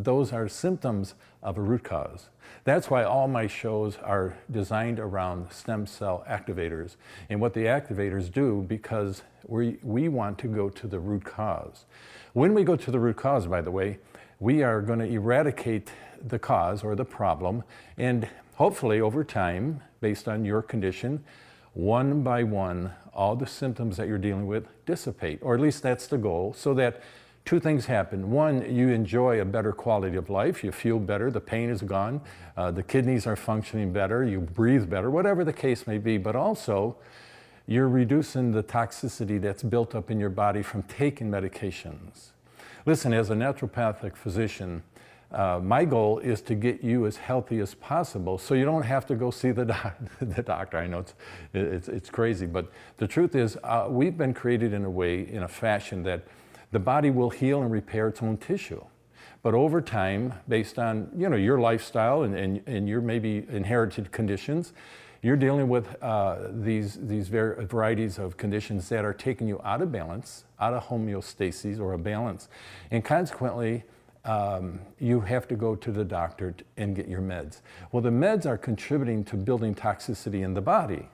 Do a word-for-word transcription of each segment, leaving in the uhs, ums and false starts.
those are symptoms of a root cause. That's why all my shows are designed around stem cell activators and what the activators do, because we, we want to go to the root cause. When we go to the root cause, by the way, we are going to eradicate the cause or the problem, and hopefully over time, based on your condition, one by one, all the symptoms that you're dealing with dissipate, or at least that's the goal, so that two things happen. One, you enjoy a better quality of life, you feel better, the pain is gone, uh, the kidneys are functioning better, you breathe better, whatever the case may be, but also you're reducing the toxicity that's built up in your body from taking medications. Listen, as a naturopathic physician, Uh, my goal is to get you as healthy as possible so you don't have to go see the, doc the doctor. I know it's, it's, it's crazy, but the truth is uh, we've been created in a way, in a fashion that the body will heal and repair its own tissue. But over time, based on you know, your lifestyle and, and, and your maybe inherited conditions, you're dealing with uh, these, these varieties of conditions that are taking you out of balance, out of homeostasis or a balance. And consequently, Um, you have to go to the doctor t and get your meds. Well, the meds are contributing to building toxicity in the body.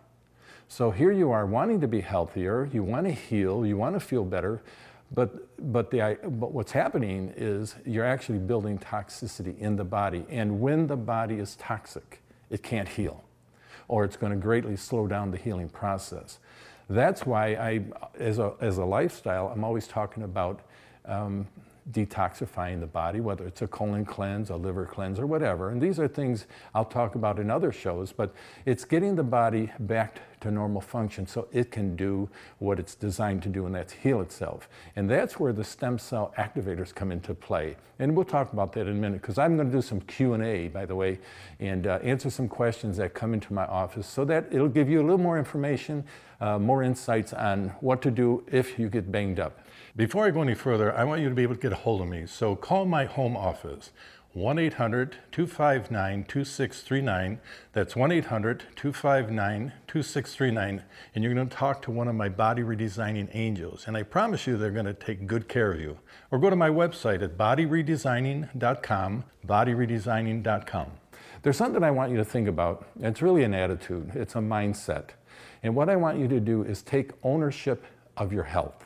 So here you are wanting to be healthier, you want to heal, you want to feel better, but, but, the, but what's happening is you're actually building toxicity in the body. And when the body is toxic, it can't heal, or it's going to greatly slow down the healing process. That's why I, as a, as a lifestyle, I'm always talking about um, detoxifying the body, whether it's a colon cleanse, a liver cleanse, or whatever. And these are things I'll talk about in other shows, but it's getting the body back to normal function so it can do what it's designed to do, and that's heal itself. And that's where the stem cell activators come into play. And we'll talk about that in a minute, because I'm going to do some Q and A, by the way, and uh, answer some questions that come into my office so that it'll give you a little more information, uh, more insights on what to do if you get banged up. Before I go any further, I want you to be able to get a hold of me. So call my home office, one eight hundred, two five nine, two six three nine. That's one eight hundred, two five nine, two six three nine. And you're going to talk to one of my body redesigning angels. And I promise you they're going to take good care of you. Or go to my website at body redesigning dot com, body redesigning dot com. There's something I want you to think about. It's really an attitude. It's a mindset. And what I want you to do is take ownership of your health.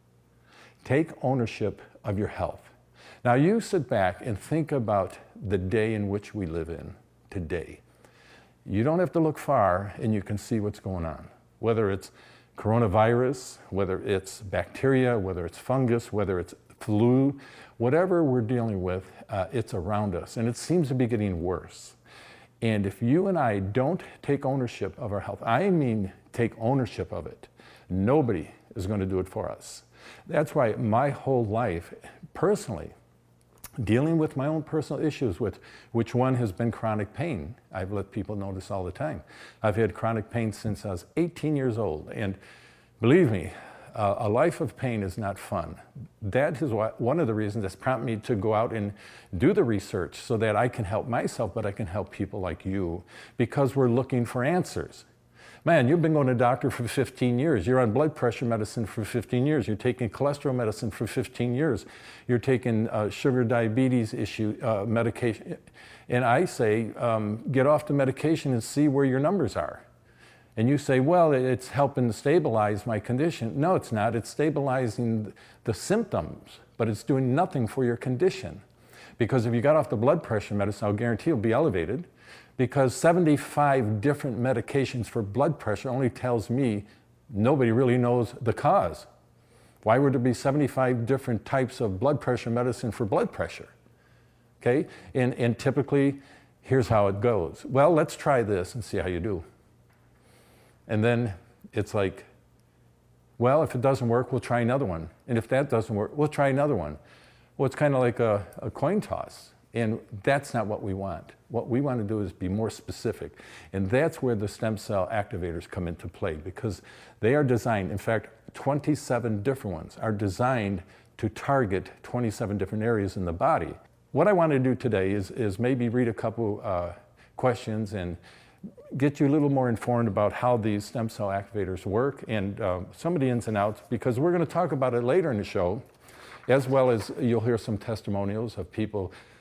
Take ownership of your health. Now you sit back and think about the day in which we live in today. You don't have to look far and you can see what's going on. Whether it's coronavirus, whether it's bacteria, whether it's fungus, whether it's flu, whatever we're dealing with, uh, it's around us, and it seems to be getting worse. And if you and I don't take ownership of our health, I mean take ownership of it, nobody is going to do it for us. That's why my whole life, personally, dealing with my own personal issues, with which one has been chronic pain. I've let people know this all the time. I've had chronic pain since I was eighteen years old, and believe me, uh, a life of pain is not fun. That is why, one of the reasons that's prompted me to go out and do the research so that I can help myself, but I can help people like you, because we're looking for answers. Man, you've been going to the doctor for fifteen years. You're on blood pressure medicine for fifteen years. You're taking cholesterol medicine for fifteen years. You're taking uh, sugar diabetes issue uh, medication. And I say, um, get off the medication and see where your numbers are. And you say, well, it's helping to stabilize my condition. No, it's not. It's stabilizing the symptoms, but it's doing nothing for your condition. Because if you got off the blood pressure medicine, I'll guarantee you'll be elevated. Because seventy-five different medications for blood pressure only tells me nobody really knows the cause. Why would there be seventy-five different types of blood pressure medicine for blood pressure? Okay, and, and typically, here's how it goes. Well, let's try this and see how you do. And then it's like, well, if it doesn't work, we'll try another one. And if that doesn't work, we'll try another one. Well, it's kind of like a, a coin toss. And that's not what we want. What we want to do is be more specific. And that's where the stem cell activators come into play, because they are designed, in fact, twenty-seven different ones are designed to target twenty-seven different areas in the body. What I want to do today is, is maybe read a couple uh, questions and get you a little more informed about how these stem cell activators work and uh, some of the ins and outs, because we're going to talk about it later in the show, as well as you'll hear some testimonials of people